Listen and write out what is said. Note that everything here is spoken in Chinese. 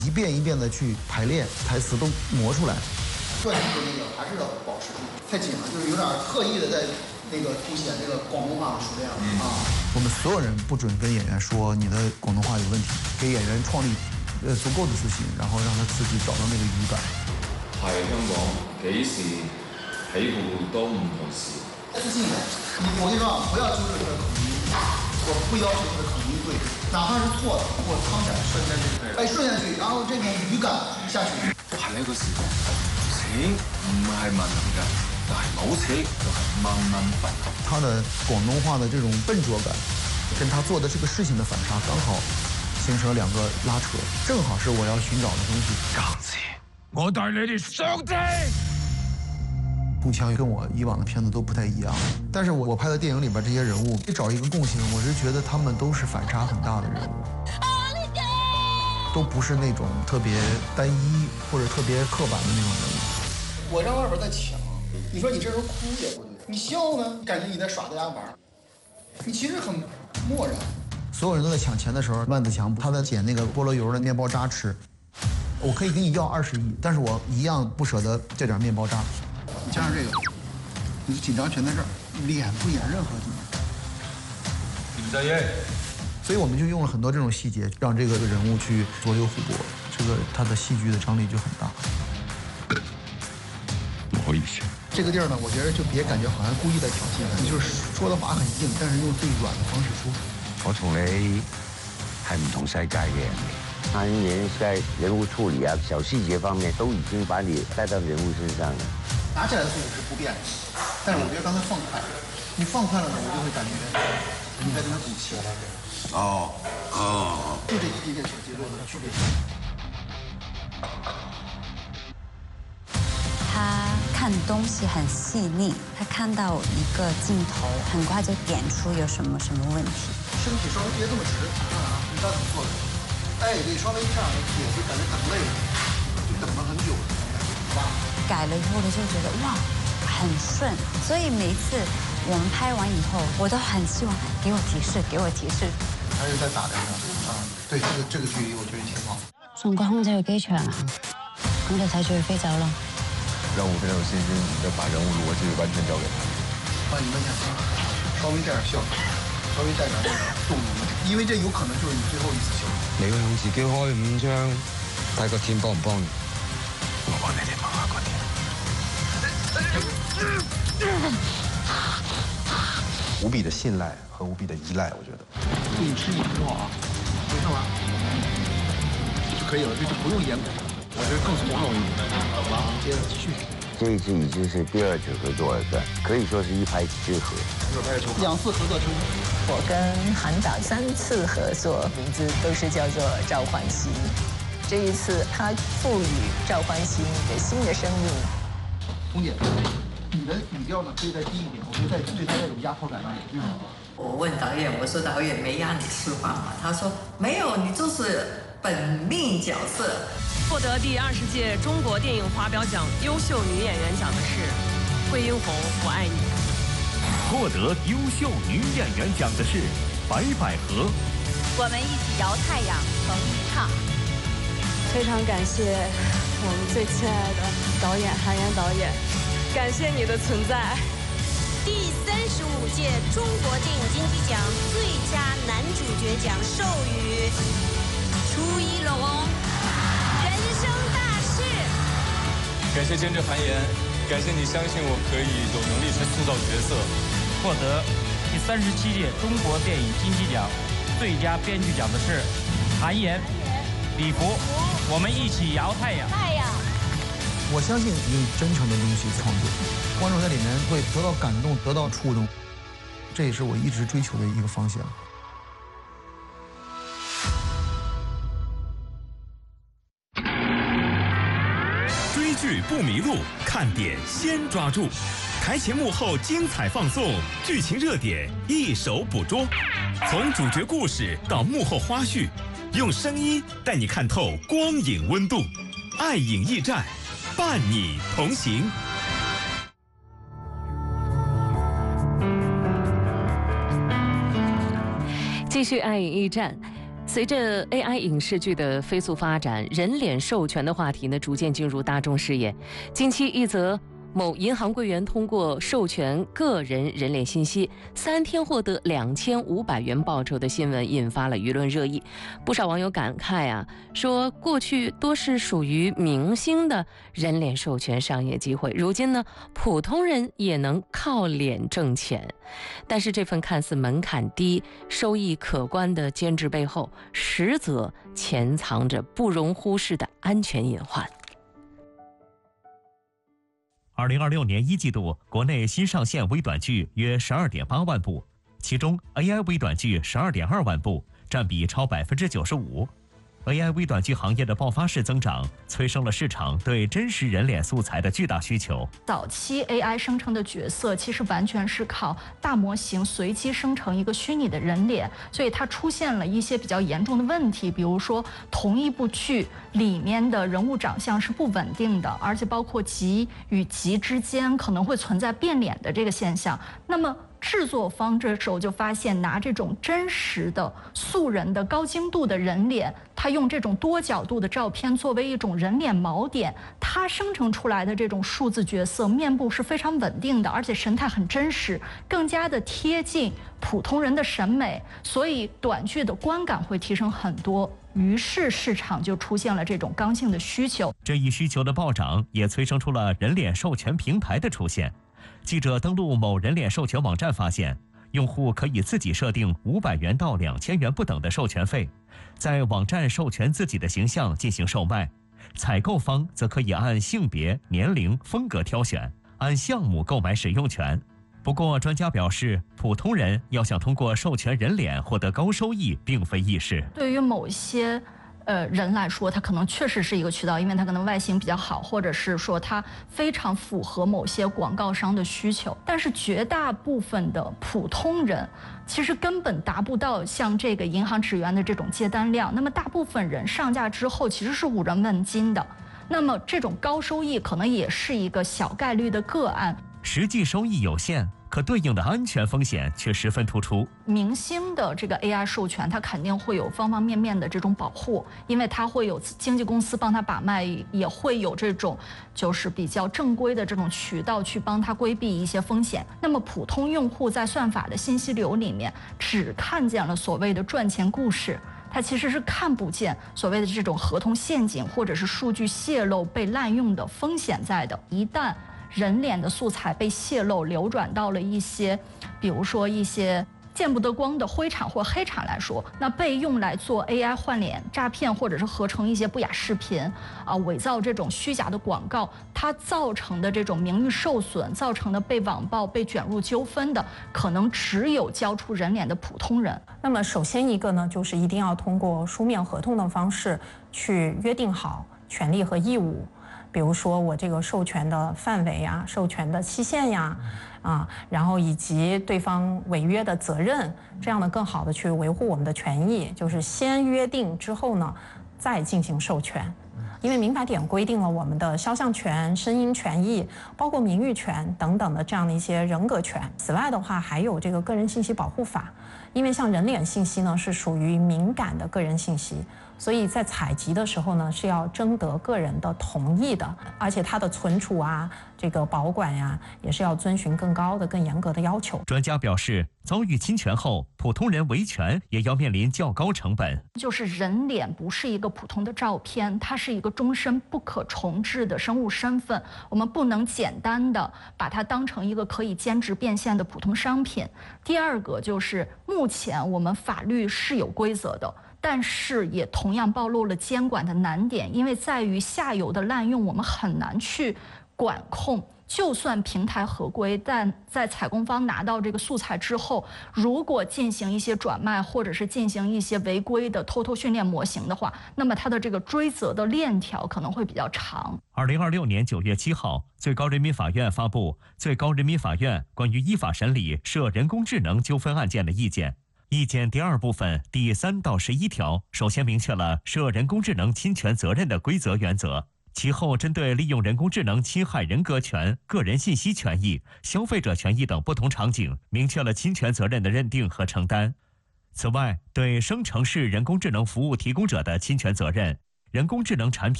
一遍一遍的去排练，台词都磨出来。 断句的那个还是要保持住，太紧了，就是有点刻意的在那个凸显这个广东话的熟练了啊。 我们所有人不准跟演员说你的广东话有问题，给演员创立足够的自信，然后让他自己找到那个语感。 係香港幾時起步都唔同時。 自信一点，我跟你说啊，不要纠正他的口音，我不要求他的口音对，哪怕是错的，我康下来顺下去，哎，顺下去，然后这种语感下去。 係呢個時代，錢唔係萬能嘅，但係冇錢就係蚊蚊笨。 他的廣東話的這種笨拙感，跟他做的這個事情的反差，剛好形成了兩個拉扯，正好是我要尋找的東西。 今次我帶你哋上天。 步枪跟我以往的片子都不太一样，但是我拍的电影里边这些人物，你找一个共性，我是觉得他们都是反差很大的人物，都不是那种特别单一或者特别刻板的那种人物。 我让外边在抢，你说你这时候哭也不对，你笑呢，感觉你在耍大家玩，你其实很漠然。 所有人都在抢钱的时候，万子强他在捡那个菠萝油的面包渣吃，我可以给你要20亿，但是我一样不舍得这点面包渣。 你加上这个，你紧张全在这儿，脸不演任何地方。 唔使嘅。 所以我们就用了很多这种细节，让这个人物去左右互搏，这个他的戏剧的张力就很大。 唔好意思。 这个地儿呢，我觉得就别感觉好像故意在挑衅，你就是说的话很硬，但是用最软的方式说。 我同你係唔同世界嘅人嚟。韓演在人物處理啊、小細節方面，都已經把你帶到人物身上了。 拿起来的速度是不变的，但是我觉得刚才放快了，你放快了呢，我就会感觉你在跟他赌气。就这一点点小节奏的区别。 他看东西很细腻，他看到一个镜头，很快就点出有什么问题。 身体稍微别这么直，你知道怎么做的？哎，对，稍微这样也是感觉等累了，就等了很久了，好吧？ 改了以后，我就觉得哇，很顺。所以每一次我们拍完以后，我都很希望给我提示，给我提示。 还是在打量上啊，对，这个距離我覺得挺好。 送個空姐去機場啊，咁就睇住佢飛走咯。 讓我非常有信心，要把人物邏輯完全交給他。 幫你們想稍微帶點笑，稍微帶點動容，因為這有可能就是你最後一次笑。 你會用自己開5槍，睇個天幫唔幫你？ 我幫你哋問下個天。 無比的信賴和無比的依賴，我覺得。 注意吃一挺好啊，没看完就可以了，这就不用演古，我觉得更从容一点。好吧，接着继续。 這一次已經是第2次合作了，可以說是一拍即合。 2次合作成功。 我跟韓導3次合作，名字都是叫做趙焕熙。這一次他賦予趙焕熙一個新的生命。 紅姐，你的語調呢可以再低一點，我覺得對他有壓迫感那點。 我問導演，我說導演沒壓你釋放嗎？他說沒有，你就是本命角色。 获得第20屆中国电影华表奖优秀女演员奖的是惠英红，我爱你。 获得优秀女演员奖的是白百合。 我们一起摇太阳，彭昱畅。 非常感谢我们最亲爱的导演韩延导演，感谢你的存在。 第35届中国电影金鸡奖最佳男主角奖授予楚一龙，人生大事。 感謝監製韓延，感謝你相信我可以有能力去塑造角色。 獲得第37屆中國電影金雞獎最佳編劇獎的是韓延、李福，我們一起搖太陽。 太陽。 我相信用真誠的東西創作，觀眾在裡面會得到感動，得到觸動，這也是我一直追求的一個方向。 追劇不迷路，看點先抓住，台前幕後精彩放送，劇情熱點一手捕捉，從主角故事到幕後花絮，用聲音帶你看透光影溫度，愛影驛站，伴你同行。 繼續愛影驛站。 随着 AI 影视剧的飞速发展，人脸授权的话题呢逐渐进入大众视野。近期一则某银行柜员通过授权个人人脸信息，3天获得2500元报酬的新闻引发了舆论热议。不少网友感慨啊，说过去多是属于明星的人脸授权商业机会，如今呢，普通人也能靠脸挣钱。但是这份看似门槛低、收益可观的兼职背后，实则潜藏着不容忽视的安全隐患。 2026年1季度，国内新上线微短剧约12.8万部，其中 AI 微短剧12.2万部，占比超95%。AI 微短剧行业的爆发式增长，催生了市场对真实人脸素材的巨大需求。 早期 AI 生成的角色其实完全是靠大模型随机生成一个虚拟的人脸，所以它出现了一些比较严重的问题，比如说同一部剧里面的人物长相是不稳定的，而且包括集与集之间可能会存在变脸的这个现象。那么制作方这时候就发现，拿这种真实的素人的高精度的人脸，他用这种多角度的照片作为一种人脸锚点，他生成出来的这种数字角色面部是非常稳定的，而且神态很真实，更加的贴近普通人的审美，所以短剧的观感会提升很多。于是市场就出现了这种刚性的需求。 这一需求的暴涨，也催生出了人脸授权平台的出现。记者登录某人脸授权网站发现，用户可以自己设定500元到2000元不等的授权费，在网站授权自己的形象进行售卖，采购方则可以按性别、年龄、风格挑选，按项目购买使用权。不过专家表示，普通人要想通过授权人脸获得高收益并非易事。 对于某些人来说，他可能确实是一个渠道，因为他可能外形比较好，或者是说他非常符合某些广告商的需求。但是绝大部分的普通人其实根本达不到像这个银行职员的这种接单量。那么大部分人上架之后其实是无人问津的。那么这种高收益可能也是一个小概率的个案。 实际收益有限，可对应的安全风险却十分突出。 明星的这个 AI 授权，它肯定会有方方面面的这种保护，因为它会有经纪公司帮他把脉，也会有这种就是比较正规的这种渠道去帮他规避一些风险。那么普通用户在算法的信息流里面，只看见了所谓的赚钱故事，它其实是看不见所谓的这种合同陷阱或者是数据泄露被滥用的风险在的。一旦人脸的素材被泄露，流转到了一些，比如说一些见不得光的灰产或黑产来说，那被用来做 AI 换脸诈骗，或者是合成一些不雅视频伪造这种虚假的广告，它造成的这种名誉受损，造成的被网暴、被卷入纠纷的，可能只有交出人脸的普通人。 那么首先一个呢，就是一定要通过书面合同的方式去约定好权利和义务。比如说我这个授权的范围呀、授权的期限呀，然后以及对方违约的责任，这样的更好的去维护我们的权益，就是先约定之后呢，再进行授权。因为民法典规定了我们的肖像权、声音权益，包括名誉权等等的这样的一些人格权。此外的话，还有这个个人信息保护法，因为像人脸信息呢是属于敏感的个人信息，所以在采集的时候呢是要征得个人的同意的，而且它的存储这个保管也是要遵循更高的、更严格的要求。 专家表示，遭遇侵权后，普通人维权也要面临较高成本。 就是人脸不是一个普通的照片，它是一个终身不可重置的生物身份，我们不能简单的把它当成一个可以兼职变现的普通商品。第二个就是目前我们法律是有规则的，但是也同样暴露了监管的难点，因为在于下游的滥用，我们很难去管控。就算平台合规，但在采购方拿到这个素材之后，如果进行一些转卖，或者是进行一些违规的偷偷训练模型的话，那么它的这个追责的链条可能会比较长。 2026年9月7号，最高人民法院发布《最高人民法院关于依法审理涉人工智能纠纷案件的意见》。意见第2部分第3到11条，首先明确了涉人工智能侵权责任的规则原则。其后，针对利用人工智能侵害人格权、个人信息权益、消费者权益等不同场景，明确了侵权责任的认定和承担。 此外，对生成式人工智能服务提供者的侵权责任、人工智能产品